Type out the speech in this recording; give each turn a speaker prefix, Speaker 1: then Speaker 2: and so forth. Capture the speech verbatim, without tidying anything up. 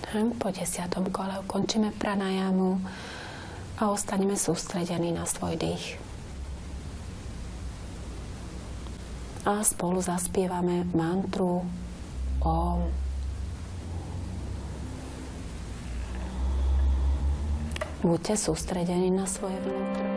Speaker 1: Po desiatom kole ukončíme pranajamu a ostaneme sústredení na svoj dých. A spolu zaspievame mantru Om. Buďte sústredení na svoje vnútro.